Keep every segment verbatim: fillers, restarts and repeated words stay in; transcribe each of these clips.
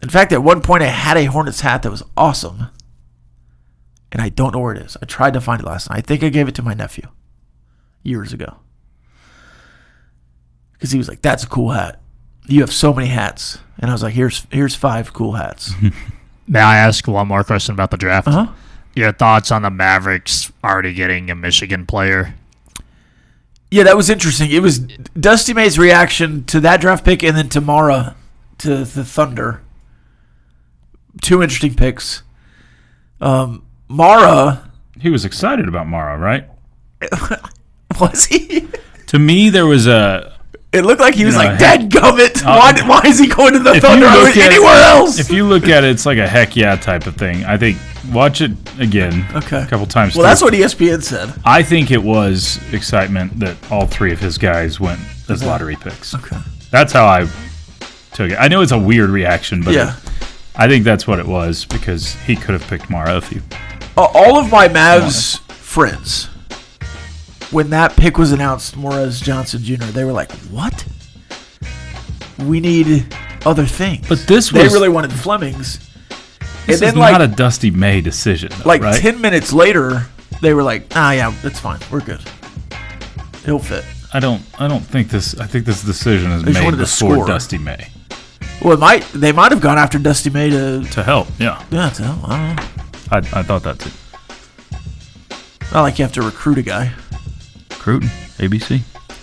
In fact, at one point I had a Hornets hat that was awesome. And I don't know where it is. I tried to find it last night. I think I gave it to my nephew years ago. Because he was like, that's a cool hat. You have so many hats. And I was like, here's here's five cool hats. May I ask one more question about the draft? Uh-huh. Your thoughts on the Mavericks already getting a Michigan player? Yeah, that was interesting. It was Dusty May's reaction to that draft pick and then to Mara to the Thunder. Two interesting picks. Um, Mara. He was excited about Mara, right? Was he? To me, there was a... It looked like he was you know, like, dadgummit, uh, why, why is he going to the Thunder or anywhere it, else? If you look at it, it's like a heck yeah type of thing. I think, watch it again okay. a couple times. Well, through. That's what E S P N said. I think it was excitement that all three of his guys went as lottery picks. Okay. That's how I took it. I know it's a weird reaction, but yeah. it, I think that's what it was because he could have picked Mara if you... Uh, all of my Mavs friends, when that pick was announced, Morez Johnson Junior, they were like, what? We need other things. But this They was... really wanted Flemings. This and then, is like, not a Dusty May decision, though, Like, right? ten minutes later, they were like, ah, yeah, it's fine. We're good. He'll fit. I don't I don't think this... I think this decision is They just made wanted to before score. Dusty May. Well, it might. They might have gone after Dusty May to... To help, yeah. Yeah, to help. I don't know. I, I thought that, too. Not like you have to recruit a guy. Cruton, A B C.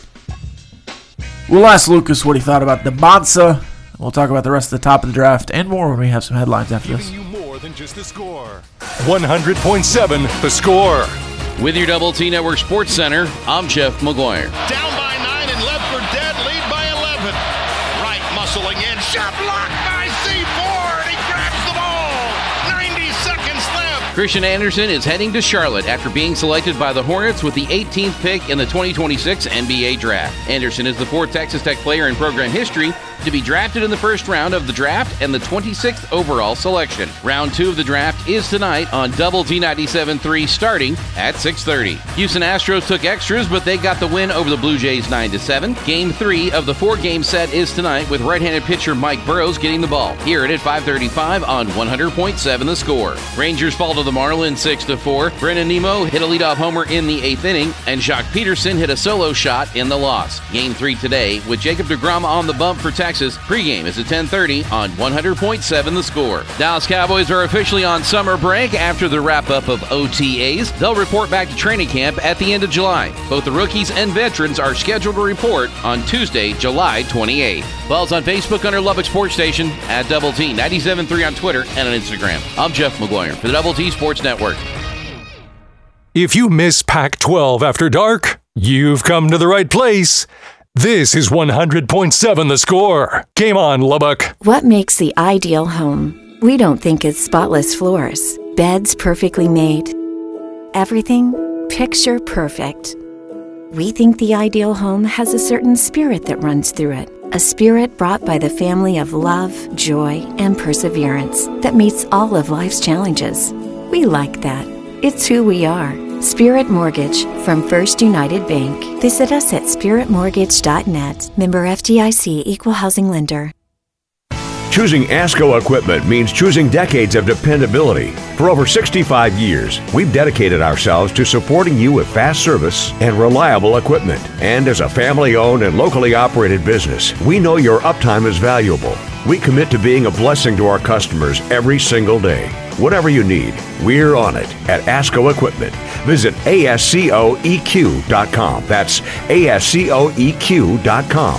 We'll ask Lucas what he thought about the Bonsa. We'll talk about the rest of the top of the draft and more when we have some headlines after this. Giving you more than just the score. one hundred point seven The Score. With your Double T Network Sports Center, I'm Jeff McGuire. Down by nine and left for dead, lead by eleven. Right muscling in, shot blocked by C four, and he grabs the ball. ninety seconds left. Christian Anderson is heading to Charlotte after being selected by the Hornets with the eighteenth pick in the twenty twenty-six N B A Draft. Anderson is the fourth Texas Tech player in program history to be drafted in the first round of the draft and the twenty-sixth overall selection. Round two of the draft is tonight on Double T ninety-seven point three starting at six thirty. Houston Astros took extras, but they got the win over the Blue Jays nine to seven. Game three of the four-game set is tonight with right-handed pitcher Mike Burrows getting the ball. Hear it at five thirty-five on one hundred point seven The Score. Rangers fall to the Marlins six to four. Brennan Nemo hit a leadoff homer in the eighth inning, and Jacques Peterson hit a solo shot in the loss. Game three today with Jacob deGrom on the bump for Texas. Pre-game is at ten thirty on one hundred point seven The Score. Dallas Cowboys are officially on summer break after the wrap-up of O T As. They'll report back to training camp at the end of July. Both the rookies and veterans are scheduled to report on Tuesday, July twenty-eighth. Follow us on Facebook under Lubbock Sports Station, at Double T ninety-seven point three on Twitter and on Instagram. I'm Jeff McGuire for the Double T Sports Network. If you miss Pac twelve after dark, you've come to the right place. This is one hundred point seven The Score. Game on, Lubbock. What makes the ideal home? We don't think it's spotless floors, beds perfectly made, everything picture perfect. We think the ideal home has a certain spirit that runs through it, a spirit brought by the family of love, joy, and perseverance that meets all of life's challenges. We like that. It's who we are. Spirit Mortgage from First United Bank. Visit us at spirit mortgage dot net. Member F D I C, Equal Housing Lender. Choosing ASCO equipment means choosing decades of dependability. For over sixty-five years, we've dedicated ourselves to supporting you with fast service and reliable equipment. And as a family-owned and locally operated business, we know your uptime is valuable. We commit to being a blessing to our customers every single day. Whatever you need, we're on it at ASCO Equipment. Visit A S C O E Q dot com. That's A S C O E Q dot com.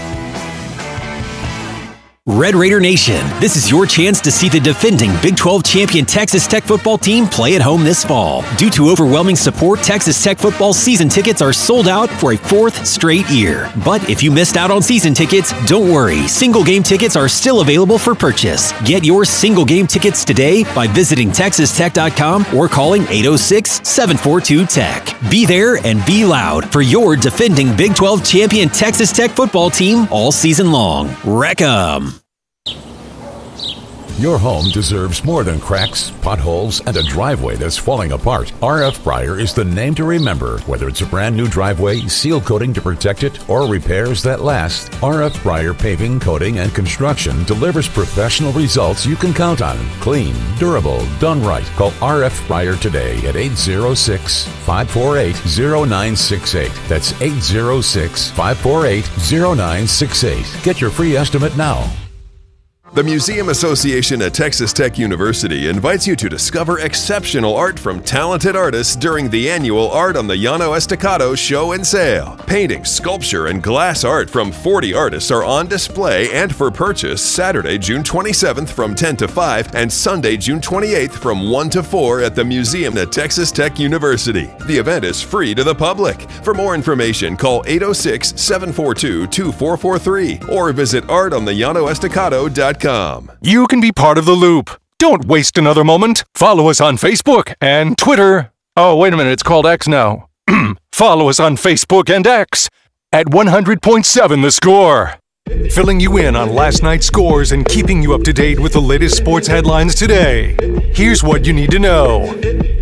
Red Raider Nation, this is your chance to see the defending Big twelve champion Texas Tech football team play at home this fall. Due to overwhelming support, Texas Tech football season tickets are sold out for a fourth straight year. But if you missed out on season tickets, don't worry. Single game tickets are still available for purchase. Get your single game tickets today by visiting texas tech dot com or calling eight oh six, seven four two, T E C H. Be there and be loud for your defending Big twelve champion Texas Tech football team all season long. Wreck 'em! Your home deserves more than cracks, potholes, and a driveway that's falling apart. R F Breyer is the name to remember. Whether it's a brand new driveway, seal coating to protect it, or repairs that last, R F Breyer Paving, Coating, and Construction delivers professional results you can count on. Clean, durable, done right. Call R F Breyer today at eight zero six, five four eight, zero nine six eight. That's eight zero six, five four eight, zero nine six eight. Get your free estimate now. The Museum Association at Texas Tech University invites you to discover exceptional art from talented artists during the annual Art on the Llano Estacado show and sale. Painting, sculpture, and glass art from forty artists are on display and for purchase Saturday, June twenty-seventh from ten to five and Sunday, June twenty-eighth from one to four at the Museum at Texas Tech University. The event is free to the public. For more information, call eight oh six, seven four two, two four four three or visit art on the llano estacado dot com. You can be part of the loop. Don't waste another moment. Follow us on Facebook and Twitter. Oh, wait a minute, it's called X now. Follow us on Facebook and X at one hundred point seven The Score. Filling you in on last night's scores and keeping you up to date with the latest sports headlines today. Here's what you need to know.